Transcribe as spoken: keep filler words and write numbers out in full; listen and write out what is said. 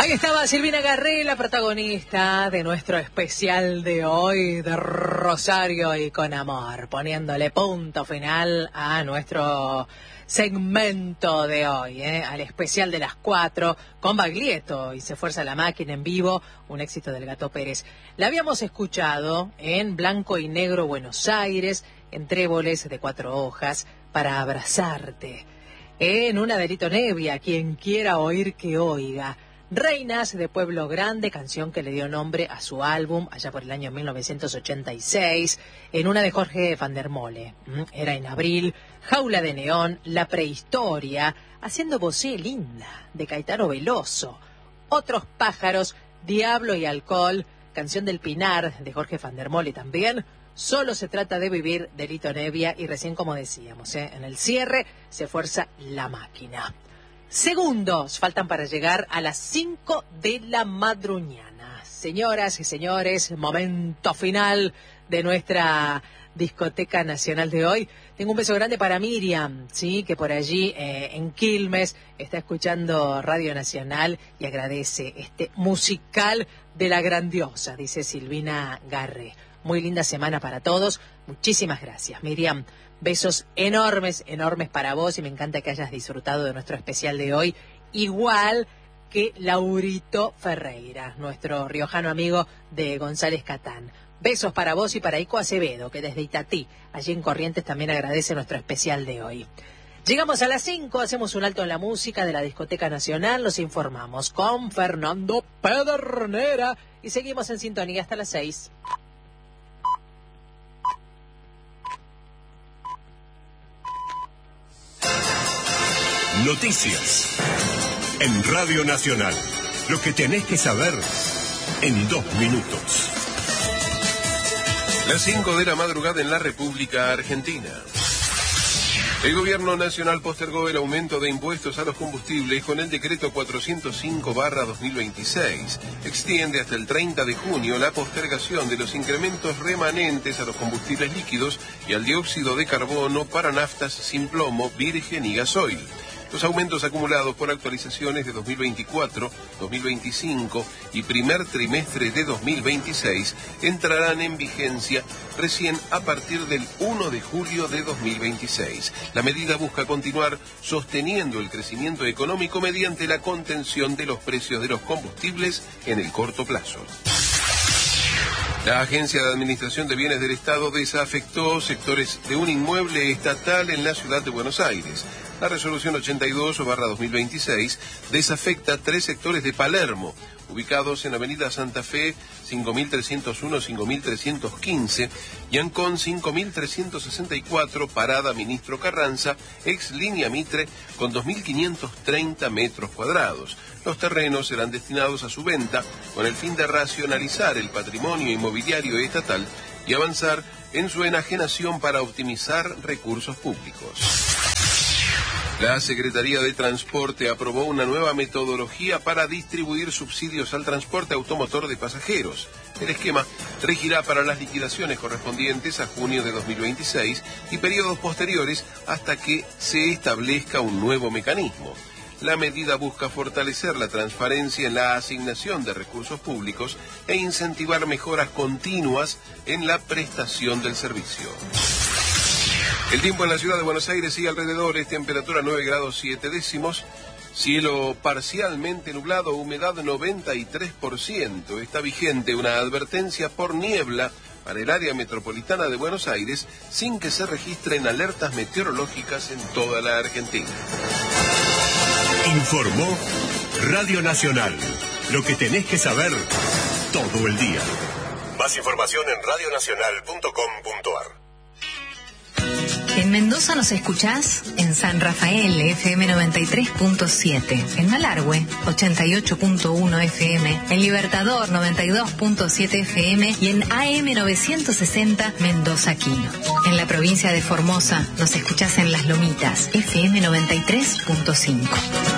Ahí estaba Silvina Garré, la protagonista de nuestro especial de hoy de Rosario y con amor, poniéndole punto final a nuestro segmento de hoy, ¿eh? Al especial de las cuatro con Baglietto y Se Fuerza la Máquina en vivo, un éxito del Gato Pérez. La habíamos escuchado en Blanco y Negro Buenos Aires, en Tréboles de Cuatro Hojas, Para Abrazarte, en Una Delito Nevia, Quien quiera oír que oiga. Reinas de Pueblo Grande, canción que le dio nombre a su álbum allá por el año mil novecientos ochenta y seis, en una de Jorge van der Mole, era en abril, Jaula de Neón, La Prehistoria, Haciendo Vocé Linda, de Caetano Veloso, Otros Pájaros, Diablo y Alcohol, canción del Pinar, de Jorge van der Mole también, Solo se trata de vivir, de Lito Nevia, y recién como decíamos, ¿eh? en el cierre, Se Fuerza la Máquina. Segundos faltan para llegar a las cinco de la madruñana. Señoras y señores, momento final de nuestra discoteca nacional de hoy. Tengo un beso grande para Miriam, sí, que por allí eh, en Quilmes está escuchando Radio Nacional y agradece este musical de la grandiosa, dice Silvina Garré. Muy linda semana para todos. Muchísimas gracias, Miriam. Besos enormes, enormes para vos y me encanta que hayas disfrutado de nuestro especial de hoy, igual que Laurito Ferreira, nuestro riojano amigo de González Catán. Besos para vos y para Ico Acevedo, que desde Itatí, allí en Corrientes, también agradece nuestro especial de hoy. Llegamos a las cinco, hacemos un alto en la música de la Discoteca Nacional, los informamos con Fernando Pedernera y seguimos en sintonía hasta las seis. Noticias en Radio Nacional. Lo que tenés que saber en dos minutos. Las cinco de la madrugada en la República Argentina. El Gobierno Nacional postergó el aumento de impuestos a los combustibles con el decreto cuatrocientos cinco barra dos mil veintiséis. Extiende hasta el treinta de junio la postergación de los incrementos remanentes a los combustibles líquidos y al dióxido de carbono para naftas sin plomo, virgen y gasoil. Los aumentos acumulados por actualizaciones de dos mil veinticuatro, dos mil veinticinco y primer trimestre de dos mil veintiséis entrarán en vigencia recién a partir del primero de julio de dos mil veintiséis. La medida busca continuar sosteniendo el crecimiento económico mediante la contención de los precios de los combustibles en el corto plazo. La Agencia de Administración de Bienes del Estado desafectó sectores de un inmueble estatal en la ciudad de Buenos Aires. La resolución ochenta y dos barra dos mil veintiséis desafecta tres sectores de Palermo, ubicados en Avenida Santa Fe cinco mil trescientos uno a cinco mil trescientos quince y Ancón cinco mil trescientos sesenta y cuatro, Parada Ministro Carranza, ex línea Mitre, con dos mil quinientos treinta metros cuadrados. Los terrenos serán destinados a su venta con el fin de racionalizar el patrimonio inmobiliario estatal y avanzar en su enajenación para optimizar recursos públicos. La Secretaría de Transporte aprobó una nueva metodología para distribuir subsidios al transporte automotor de pasajeros. El esquema regirá para las liquidaciones correspondientes a junio de dos mil veintiséis y periodos posteriores hasta que se establezca un nuevo mecanismo. La medida busca fortalecer la transparencia en la asignación de recursos públicos e incentivar mejoras continuas en la prestación del servicio. El tiempo en la ciudad de Buenos Aires y alrededores, temperatura nueve grados siete décimos, cielo parcialmente nublado, humedad noventa y tres por ciento. Está vigente una advertencia por niebla para el área metropolitana de Buenos Aires sin que se registren alertas meteorológicas en toda la Argentina. Informó Radio Nacional. Lo que tenés que saber todo el día. Más información en radio nacional punto com punto a r. En Mendoza nos escuchás en San Rafael, F M noventa y tres punto siete, en Malargüe, ochenta y ocho punto uno F M, en Libertador, noventa y dos punto siete F M y en A M novecientos sesenta Mendoza Quino. En la provincia de Formosa nos escuchás en Las Lomitas, F M noventa y tres punto cinco.